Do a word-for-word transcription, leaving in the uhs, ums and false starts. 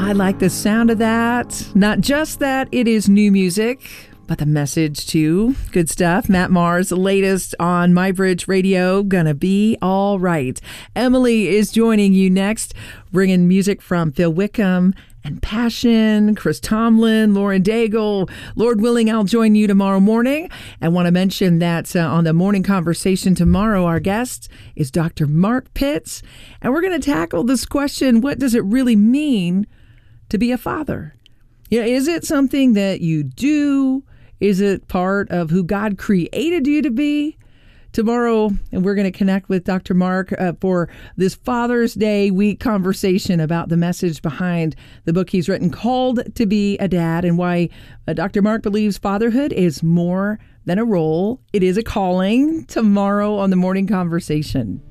I like the sound of that. Not just that it is new music, but the message too. Good stuff. Matt Maher's latest on MyBridge Radio, Gonna Be All Right. Emily is joining you next, bringing music from Phil Wickham and Passion, Chris Tomlin, Lauren Daigle. Lord willing, I'll join you tomorrow morning. I want to mention that uh, on the morning conversation tomorrow, our guest is Doctor Mark Pitts, and we're going to tackle this question: what does it really mean to be a father? You know, is it something that you do? Is it part of who God created you to be? Tomorrow, and we're going to connect with Doctor Mark uh, for this Father's Day week conversation about the message behind the book he's written called To Be a Dad, and why uh, Doctor Mark believes fatherhood is more than a role. It is a calling. Tomorrow on the morning conversation.